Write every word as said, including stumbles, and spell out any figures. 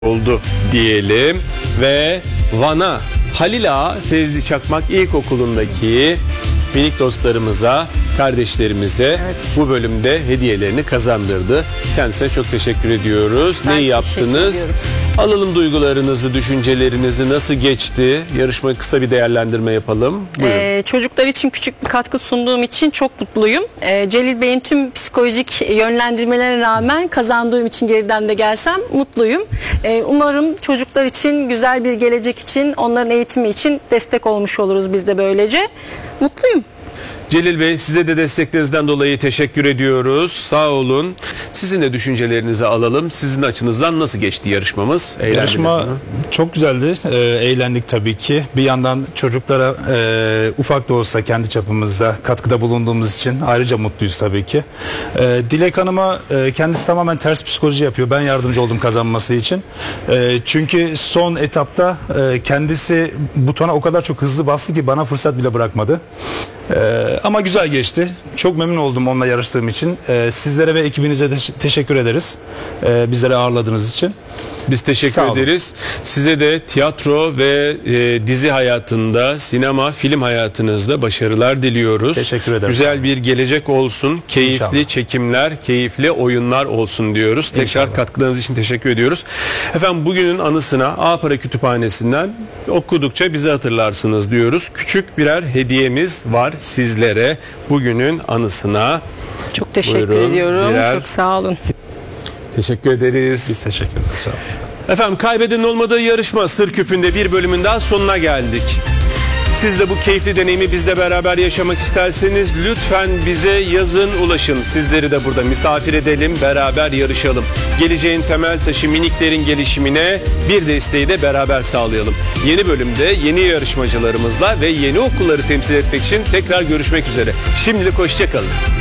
oldu diyelim ve Van'a Halil Ağa Fevzi Çakmak İlkokulu'ndaki minik dostlarımıza, kardeşlerimize evet. bu bölümde hediyelerini kazandırdı. Kendisine çok teşekkür ediyoruz. Ben Neyi yaptınız? ediyorum. Alalım duygularınızı, düşüncelerinizi, nasıl geçti? Yarışmayı kısa bir değerlendirme yapalım. Ee, çocuklar için küçük bir katkı sunduğum için çok mutluyum. Ee, Celil Bey'in tüm psikolojik yönlendirmelerine rağmen kazandığım için geriden de gelsem mutluyum. Ee, umarım çocuklar için, güzel bir gelecek için, onların eğitimi için destek olmuş oluruz biz de böylece. Mutluyum. Celil Bey, size de desteklerinizden dolayı teşekkür ediyoruz. Sağ olun. Sizin de düşüncelerinizi alalım. Sizin açınızdan nasıl geçti yarışmamız? Yarışma çok güzeldi. Ee, eğlendik tabii ki. Bir yandan çocuklara e, ufak da olsa kendi çapımızda katkıda bulunduğumuz için ayrıca mutluyuz tabii ki. Ee, Dilek Hanım'a e, kendisi tamamen ters psikoloji yapıyor. Ben yardımcı oldum kazanması için. E, çünkü son etapta e, kendisi butona o kadar çok hızlı bastı ki bana fırsat bile bırakmadı. Ee, ama güzel geçti. Çok memnun oldum onunla yarıştığım için. Ee, sizlere ve ekibinize de teşekkür ederiz. Ee, bizleri ağırladığınız için. Biz teşekkür ederiz. Size de tiyatro ve e, dizi hayatında, sinema, film hayatınızda başarılar diliyoruz. Teşekkür ederim. Güzel bir gelecek olsun. Keyifli İnşallah. çekimler, keyifli oyunlar olsun diyoruz. Tekrar İnşallah. katkılarınız için teşekkür ediyoruz. Efendim bugünün anısına A-Para Kütüphanesi'nden okudukça bizi hatırlarsınız diyoruz. Küçük birer hediyemiz var sizlere. Bugünün anısına. Çok teşekkür Buyurun, ediyorum. birer... Çok sağ olun. Teşekkür ederiz. Biz teşekkür ederiz. Sağ olun. Efendim kaybedenin olmadığı yarışma Sır Küpü'nde bir bölümün daha sonuna geldik. Siz de bu keyifli deneyimi bizle beraber yaşamak isterseniz lütfen bize yazın, ulaşın. Sizleri de burada misafir edelim, beraber yarışalım. Geleceğin temel taşı miniklerin gelişimine bir desteği de beraber sağlayalım. Yeni bölümde yeni yarışmacılarımızla ve yeni okulları temsil etmek için tekrar görüşmek üzere. Şimdilik hoşça kalın.